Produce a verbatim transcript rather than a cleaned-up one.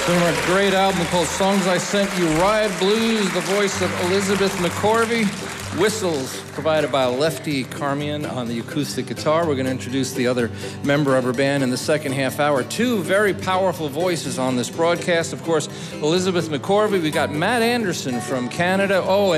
From a great album called Songs I Sent You, Riot Blues, the voice of Elizabeth McCorvey. Whistles provided by Lefty Carmian on the acoustic guitar. We're going to introduce the other member of her band in the second half hour. Two very powerful voices on this broadcast. Of course, Elizabeth McCorvey. We got Matt Anderson from Canada. Oh,